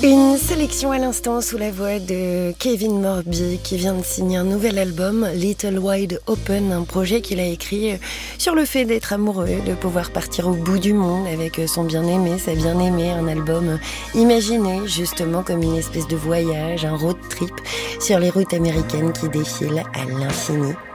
Une sélection à l'instant sous la voix de Kevin Morby qui vient de signer un nouvel album, Little Wide Open, un projet qu'il a écrit sur le fait d'être amoureux, de pouvoir partir au bout du monde avec son bien-aimé, sa bien-aimée, un album imaginé justement comme une espèce de voyage, un road trip sur les routes américaines qui défilent à l'infini.